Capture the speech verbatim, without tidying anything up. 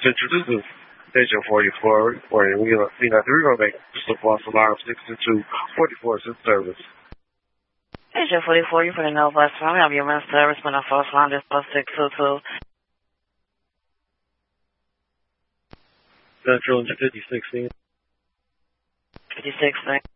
Central, this is Station forty-four, reporting. We are seeing that we're going to make just a false alarm sixty-two forty-four is in service. Station forty-four, you put a no bus from me. I'm your main service, but I'm false alarm, this bus six two two. Central fifty-six. fifty-six, thank